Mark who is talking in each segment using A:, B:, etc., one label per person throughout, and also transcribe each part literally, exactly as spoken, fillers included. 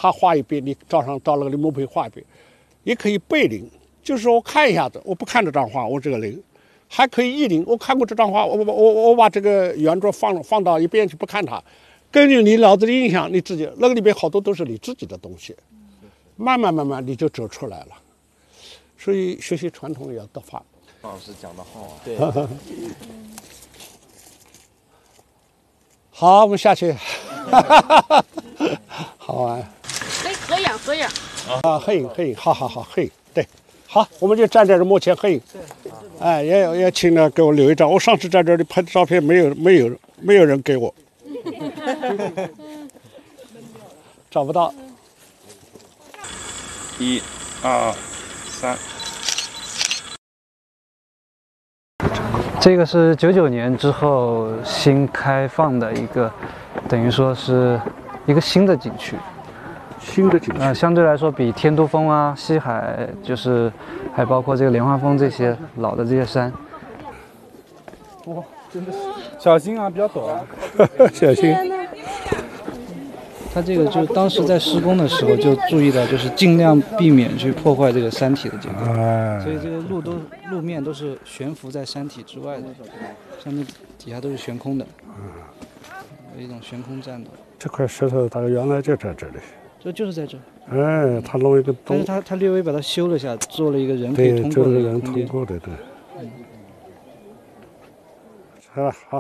A: 他画一遍，你照上到那个临摹碑画一遍，也可以背临，就是说我看一下子，我不看这张画，我这个临，还可以意临，我看过这张画，我我我我把这个原作放放到一边去不看它，根据你脑子的印象，你自己那个里边好多都是你自己的东西，慢慢慢慢你就走出来了。所以学习传统也要得法。
B: 老师讲得好啊。
C: 对。
A: 好，我们下去。好玩。
D: 哎，合影合影。
A: 啊，合影合影，好好好，合影，对，好，我们就站在这幕前合影。哎，也也请呢给我留一张。我上次在这里拍的照片，没有没有没有人给我，找不到。
B: 一、二、三。
E: 这个是九九年之后新开放的一个，等于说是一个新的景区。
A: 新的景区。
E: 呃，相对来说比天都峰啊、西海，就是还包括这个莲花峰这些老的这些山。
C: 哇，真的是小心啊，比较陡啊。
A: 小心。
E: 它这个就当时在施工的时候就注意到，就是尽量避免去破坏这个山体的结构，
A: 哎、
E: 所以这个路都路面都是悬浮在山体之外的，上面底下都是悬空的，有一种悬空栈道。
A: 这块石头它原来就在这里，
E: 就就是在这。
A: 哎，它弄一个洞，
E: 但是它它略微把它修了下，做了一个人可以通过的一个
A: 人
E: 空间。
A: 通过的，对。嗯。好了，好。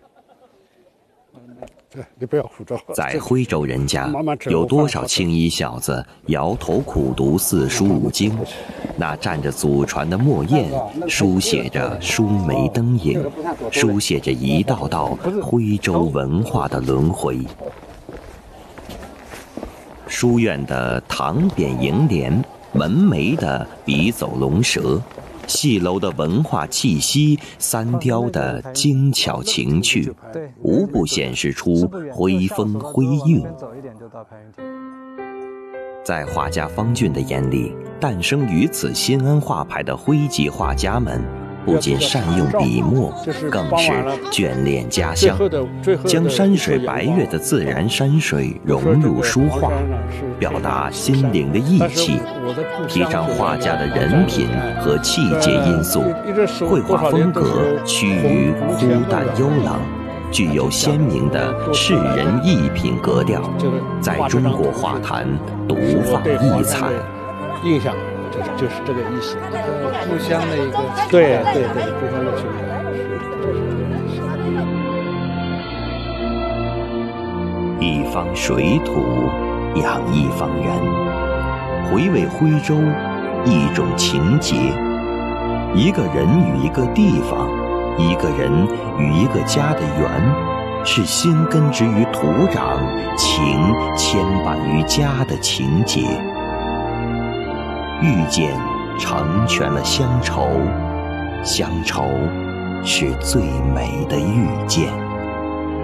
A: 你不要胡诌。
F: 在徽州人家，有多少青衣小子摇头苦读四书五经？那蘸着祖传的墨砚，书写着书眉灯影，书写着一道道徽州文化的轮回。书院的唐匾楹联，文眉的笔走龙蛇，戏楼的文化气息，三雕的精巧情趣，无不显示出徽风徽韵。在画家方俊的眼里，诞生于此新安画派的徽籍画家们，不仅善用笔墨，更是眷恋家乡，将山水白月的自然山水融入书画，表达心灵的意气，提倡画家的人品和气节因素，绘画风格趋于枯淡幽朗，具有鲜明的世人艺品格调，在中国画坛独放异彩。
A: 印象就是就是这个意思，
E: 故乡的一个
A: 对对对，故乡的情感
F: 是一方水土养一方人，回味徽州一种情结，一个人与一个地方，一个人与一个家的缘，是心根植于土壤，情牵绊于家的情结。遇见成全了乡愁，乡愁是最美的遇见。